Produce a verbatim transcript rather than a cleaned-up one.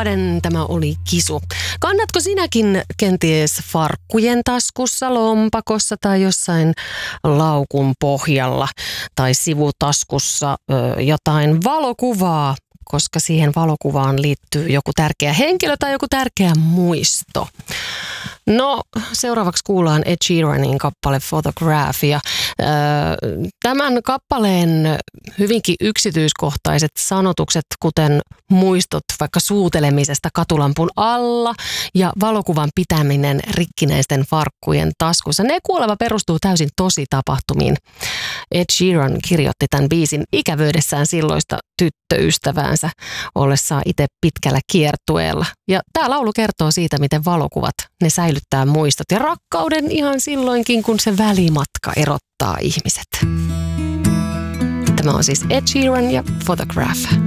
Garden, tämä oli Kisu. Kannatko sinäkin kenties farkkujen taskussa, lompakossa tai jossain laukun pohjalla tai sivutaskussa ö, jotain valokuvaa, koska siihen valokuvaan liittyy joku tärkeä henkilö tai joku tärkeä muisto? No, seuraavaksi kuullaan Ed Sheeranin kappale Photograph. Ja, ö, tämän kappaleen hyvinkin yksityiskohtaiset sanotukset, kuten muistot vaikka suutelemisesta katulampun alla ja valokuvan pitäminen rikkinäisten farkkujen taskussa, ne kuolema perustuu täysin tosi tapahtumiin. Ed Sheeran kirjoitti tämän biisin ikävöidessään silloista tyttöystäväänsä ollessaan itse pitkällä kiertueella. Ja tämä laulu kertoo siitä, miten valokuvat, ne säilyttää muistot ja rakkauden ihan silloinkin, kun se välimatka erottaa ihmiset. Tämä on siis Ed Sheeran ja Photograph.